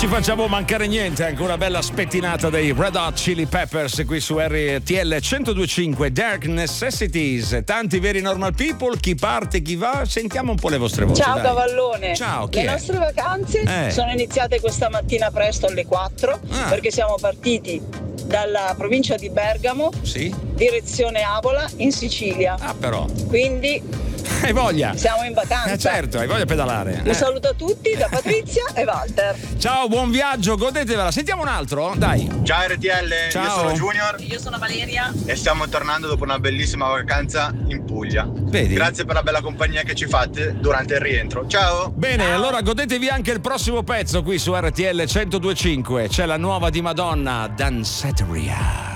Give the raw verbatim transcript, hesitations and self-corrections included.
ci facciamo mancare niente, anche una bella spettinata dei Red Hot Chili Peppers qui su R T L centodue e cinque. Dark Necessities, tanti veri normal people, chi parte, chi va, sentiamo un po' le vostre voci. Ciao dai. Cavallone. Ciao, chi le è? nostre vacanze Eh. sono iniziate questa mattina presto alle quattro Ah. perché siamo partiti dalla provincia di Bergamo, Sì? direzione Avola in Sicilia. Ah, però. Quindi Hai voglia? siamo in vacanza. Eh certo, hai voglia di pedalare. Un Eh. saluto a tutti da Patrizia e Walter. Ciao, buon viaggio, godetevela. Sentiamo un altro? Dai. Ciao R T L, Ciao. io sono Junior Io sono Valeria. e stiamo tornando dopo una bellissima vacanza in Puglia. Vedi? Grazie per la bella compagnia che ci fate durante il rientro. Ciao! Bene, allora godetevi anche il prossimo pezzo qui su R T L centodue e cinque. C'è la nuova di Madonna, Danceteria.